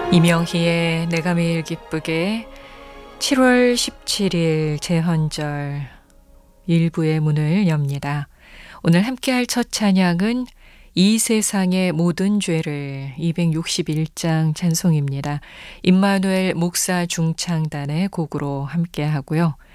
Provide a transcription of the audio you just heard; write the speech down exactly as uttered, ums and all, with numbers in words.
이명희의 내가 매일 기쁘게 칠월 십칠일 제헌절 일부의 문을 엽니다. 오늘 함께할 첫 찬양은 이 세상의 모든 죄를 이백육십일장 찬송입니다. 임마누엘 목사 중창단의 곡으로 함께하고요.